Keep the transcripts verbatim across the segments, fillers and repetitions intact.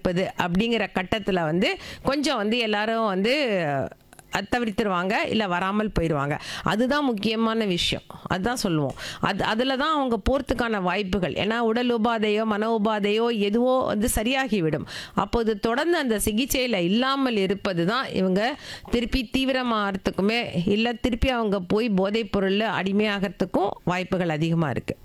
இருப்பது அப்படிங்கிற கட்டத்தில் வந்து கொஞ்சம் வந்து எல்லாரும் வந்து அது தவிர்த்துருவாங்க, இல்லை வராமல் போயிடுவாங்க. அதுதான் முக்கியமான விஷயம். அதுதான் சொல்லுவோம். அது அதில் தான் அவங்க போகிறதுக்கான வாய்ப்புகள். ஏன்னா உடல் உபாதையோ மன உபாதையோ எதுவோ வந்து சரியாகிவிடும். அப்போது தொடர்ந்து அந்த சிகிச்சையில் இல்லாமல் இருப்பது தான் இவங்க திருப்பி தீவிரமாகறதுக்குமே இல்லை திருப்பி அவங்க போய் போதைப் பொருளில் அடிமையாகிறதுக்கும் வாய்ப்புகள் அதிகமாக இருக்குது.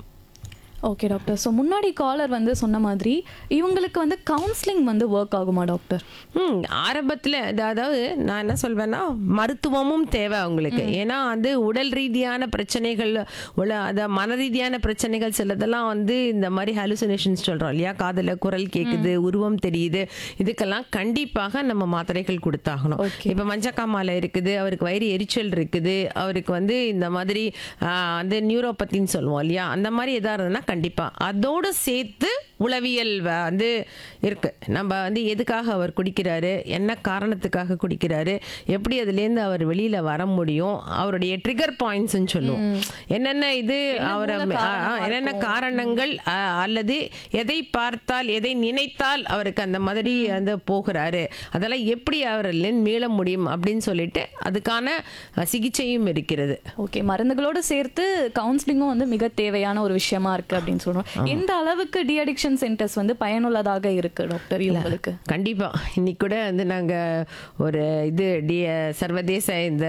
Okay doctor. ஸோ முன்னாடி காலர் வந்து சொன்ன மாதிரி இவங்களுக்கு வந்து கவுன்சிலிங் வந்து ஒர்க் ஆகுமா டாக்டர்? ம் ஆரம்பத்தில் அதாவது நான் என்ன சொல்வேன்னா மருத்துவமும் தேவை அவங்களுக்கு. ஏன்னா வந்து உடல் ரீதியான பிரச்சனைகள் உள்ள அதை மன ரீதியான பிரச்சனைகள் சிலதெல்லாம் வந்து இந்த மாதிரி ஹாலுசினேஷன்ஸ் சொல்கிறோம் இல்லையா, காதில் குரல் கேட்குது, உருவம் தெரியுது, இதுக்கெல்லாம் கண்டிப்பாக நம்ம மாத்திரைகள் கொடுத்தாகணும். இப்போ மஞ்சக்காமாலை இருக்குது, அவருக்கு வயிறு எரிச்சல் இருக்குது, அவருக்கு வந்து இந்த மாதிரி வந்து நியூரோபத்தின்னு சொல்லுவோம் இல்லையா, அந்த மாதிரி எதாக இருந்ததுன்னா கண்டிப்பாக அதோடு சேர்த்து உளவியல் வந்து இருக்கு. நம்ம வந்து எதுக்காக அவர் குடிக்கிறாரு, என்ன காரணத்துக்காக குடிக்கிறாரு, எப்படி அதுலேருந்து அவர் வெளியில வர முடியும், அவருடைய ட்ரிகர் பாயிண்ட்ஸ்ன்னு சொல்லுவோம். என்னென்ன இது அவர் என்னென்ன காரணங்கள் அல்லது எதை பார்த்தால் எதை நினைத்தால் அவருக்கு அந்த மாதிரி வந்து போகிறாரு, அதெல்லாம் எப்படி அவரில் மீள முடியும் அப்படின்னு சொல்லிட்டு அதுக்கான சிகிச்சையும் இருக்கிறது. ஓகே, மருந்துகளோடு சேர்த்து கவுன்சிலிங்கும் வந்து மிக தேவையான ஒரு விஷயமா இருக்கு அப்படின்னு சொல்றோம். எந்த அளவுக்கு டி அடிக்ஷன் சென்டர்ஸ் வந்து பயனுள்ளதாக இருக்கு டாக்டர் இவங்களுக்கு? கண்டிப்பா இன்னைக்கு கூட வந்து நாங்க ஒரு இது டி சர்வதேச இந்த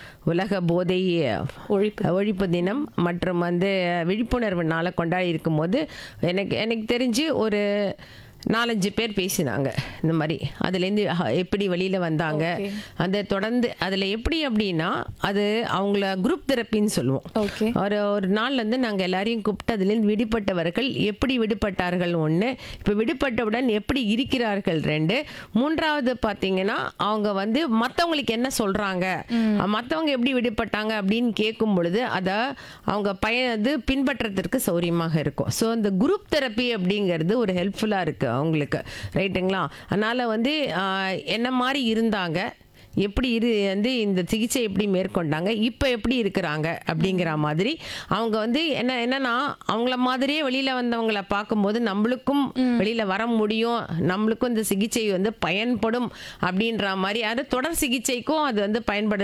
உலக போதை ஒழிப்பு ஒழிப்பு தினம் மற்றும் வந்து விழிப்புணர்வு நாளை கொண்டாடி இருக்கும்போது எனக்கு எனக்கு தெரிஞ்சு ஒரு நாலஞ்சு பேர் பேசினாங்க இந்த மாதிரி அதுலேருந்து எப்படி வெளியில் வந்தாங்க. அதை தொடர்ந்து அதில் எப்படி அப்படின்னா அது அவங்கள குரூப் தெரப்பின்னு சொல்லுவோம். ஒரு ஒரு நாள்லேருந்து நாங்கள் எல்லாரையும் கூப்பிட்டு அதுலேருந்து விடுபட்டவர்கள் எப்படி விடுபட்டார்கள் ஒன்று, இப்போ விடுபட்டவுடன் எப்படி இருக்கிறார்கள் ரெண்டு, மூன்றாவது பார்த்தீங்கன்னா அவங்க வந்து மற்றவங்களுக்கு என்ன சொல்கிறாங்க, மற்றவங்க எப்படி விடுபட்டாங்க அப்படின்னு கேட்கும் பொழுது அதை அவங்க பயனது பின்பற்றத்திற்கு சௌரியமாக இருக்கும். ஸோ இந்த குரூப் தெரப்பி அப்படிங்கிறது ஒரு ஹெல்ப்ஃபுல்லாக இருக்குது அவங்களுக்கு, ரைட்டுங்களா? அதனால வந்து என்ன மாதிரி இருந்தாங்க, எப்படி இரு வந்து இந்த சிகிச்சை எப்படி மேற்கொண்டாங்க, இப்போ எப்படி இருக்கிறாங்க அப்படிங்கிற மாதிரி அவங்க வந்து என்ன என்னன்னா அவங்கள மாதிரியே வெளியில் வந்தவங்களை பார்க்கும்போது நம்மளுக்கும் வெளியில் வர முடியும், நம்மளுக்கும் இந்த சிகிச்சை வந்து பயன்படும் அப்படின்ற மாதிரி அது தொடர் சிகிச்சைக்கும் அது வந்து பயன்பட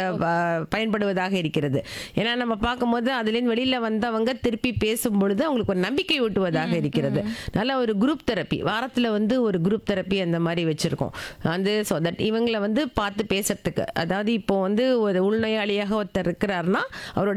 பயன்படுவதாக இருக்கிறது. ஏன்னா நம்ம பார்க்கும்போது அதுலேருந்து வெளியில் வந்தவங்க திருப்பி பேசும் பொழுது அவங்களுக்கு ஒரு நம்பிக்கை ஊட்டுவதாக இருக்கிறது. நல்ல ஒரு குரூப் தெரப்பி வாரத்தில் வந்து ஒரு குரூப் தெரப்பி அந்த மாதிரி வச்சுருக்கோம் வந்து ஸோ தட் இவங்களை வந்து பார்த்து பேசுறதுக்கு, அதாவது இப்போ வந்து ஒரு உள்நோயாளியாக ஒருத்தர் இருக்கிறாருன்னா அவரோட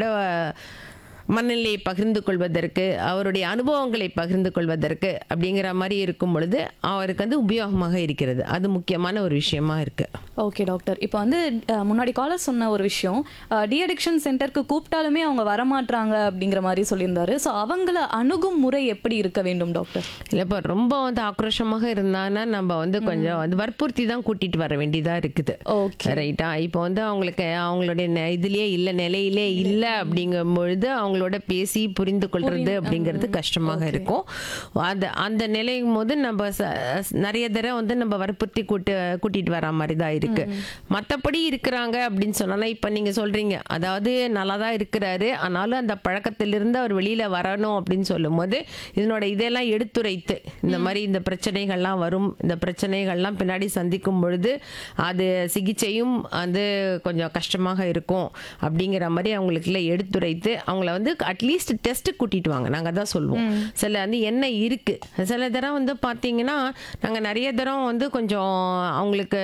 மனநிலையை பகிர்ந்து கொள்வதற்கு, அவருடைய அனுபவங்களை பகிர்ந்து கொள்வதற்கு அப்படிங்கிற மாதிரி இருக்கும் பொழுது அவருக்கு வந்து உபயோகமாக இருக்கிறது. அது முக்கியமான ஒரு விஷயமா இருக்கு. ஓகே டாக்டர், இப்போ வந்து முன்னாடி காலர் சொன்ன ஒரு விஷயம், டி அடிக்ஷன் சென்டருக்கு கூப்பிட்டாலுமே அவங்க வரமாட்டாங்க அப்படிங்கிற மாதிரி சொல்லியிருந்தாரு. ஸோ அவங்கள அணுகும் முறை எப்படி இருக்க வேண்டும் டாக்டர்? இல்லை இப்போ ரொம்ப வந்து ஆக்ரோஷமாக இருந்தாங்கன்னா நம்ம வந்து கொஞ்சம் வந்து வற்புறுத்தி தான் கூட்டிட்டு வர வேண்டியதாக இருக்குது. ஓகே ரைட்டா? இப்போ வந்து அவங்களுக்கு அவங்களுடைய இதுலேயே இல்லை நிலையிலே இல்லை அப்படிங்கும் பொழுது அவங்க அவங்களோட பேசி புரிந்து கொள்றது அப்படிங்கிறது கஷ்டமாக இருக்கும். அந்த அந்த நிலையும் போது நம்ம நிறைய தடவை வந்து நம்ம வற்புறுத்தி கூட்டு கூட்டிட்டு வர மாதிரி தான் இருக்கு. மற்றபடி இருக்கிறாங்க அப்படின்னு சொன்னாலும் இப்போ நீங்க சொல்றீங்க, அதாவது நல்லா தான் இருக்கிறாரு ஆனாலும் அந்த பழக்கத்திலிருந்து அவர் வெளியில வரணும் அப்படின்னு சொல்லும் போது இதனோட இதெல்லாம் எடுத்துரைத்து இந்த மாதிரி இந்த பிரச்சனைகள்லாம் வரும், இந்த பிரச்சனைகள்லாம் பின்னாடி சந்திக்கும் பொழுது அது சிகிச்சையும் வந்து கொஞ்சம் கஷ்டமாக இருக்கும் அப்படிங்கிற மாதிரி அவங்களுக்குள்ள எடுத்துரைத்து அவங்கள வந்து அட்லீஸ்ட் டெஸ்ட் கூட்டிட்டு வாங்க. நாங்கள் தான் சொல்லுவோம். சில வந்து என்ன இருக்கு, சில தரம் வந்து பார்த்தீங்கன்னா நாங்கள் நிறைய தரம் வந்து கொஞ்சம் அவங்களுக்கு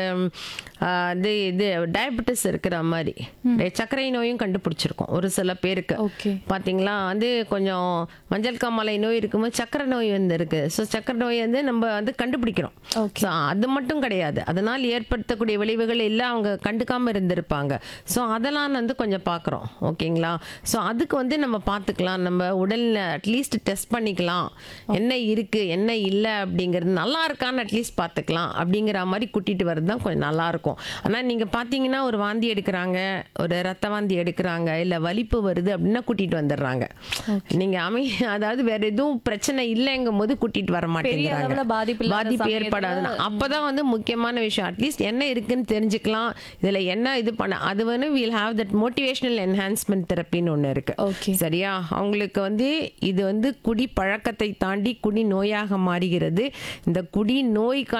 இது இது டயபெட்டிஸ் இருக்கிற மாதிரி சர்க்கரை நோயும் கண்டுபிடிச்சிருக்கோம் ஒரு சில பேருக்கு. பார்த்தீங்களா வந்து கொஞ்சம் மஞ்சள் காமாலை நோய் இருக்கும்போது சர்க்கரை நோய் வந்து இருக்கு. ஸோ சர்க்கரை நோய் வந்து நம்ம வந்து கண்டுபிடிக்கிறோம். ஸோ அது மட்டும் கிடையாது, அதனால் ஏற்படுத்தக்கூடிய விளைவுகள் எல்லாம் அவங்க கண்டுக்காமல் இருந்திருப்பாங்க. ஸோ அதெல்லாம் வந்து கொஞ்சம் பார்க்குறோம். ஓகேங்களா? ஸோ அதுக்கு வந்து நம்ம பார்த்துக்கலாம், நம்ம உடலில் அட்லீஸ்ட் டெஸ்ட் பண்ணிக்கலாம், என்ன இருக்குது என்ன இல்லை அப்படிங்கிறது, நல்லா இருக்கான்னு அட்லீஸ்ட் பார்த்துக்கலாம் அப்படிங்கிற மாதிரி கூட்டிகிட்டு வர்றது தான் கொஞ்சம் நல்லாயிருக்கும். ஆனால் நீங்கள் பார்த்தீங்கன்னா ஒரு வாந்தி எடுக்கிறாங்க, ஒரு ரத்த வாந்தி எடுக்கிறாங்க, இல்லை வலிப்பு வருது அப்படின்னா கூட்டிகிட்டு வந்துடுறாங்க. நீங்கள் அமை அதாவது வேற எதுவும் பிரச்சனை இல்லைங்கும் போது கூட்டிகிட்டு வர மாட்டேங்கிறாங்க, பாதிப்பு ஏற்படாதுன்னா. அப்போ தான் வந்து முக்கியமான விஷயம் அட்லீஸ்ட் என்ன இருக்குன்னு தெரிஞ்சுக்கலாம், இதில் என்ன இது பண்ண அது வந்து we'll have that motivational enhancement தெரப்பின்னு ஒன்று இருக்குது. சரியா? அவங்களுக்கு வந்து இது வந்து குடி பழக்கத்தை தாண்டி குடி நோயாக மாறுகிறது. இந்த குடி நோய்க்கான